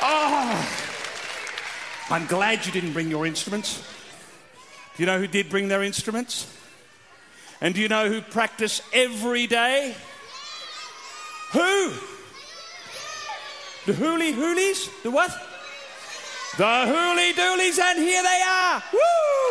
Oh, I'm glad you didn't bring your instruments. Do you know who did bring their instruments? And do you know who practice every day? Who? The Hooly Hoolies? The what? The Hooly Doolies, and here they are. Woo!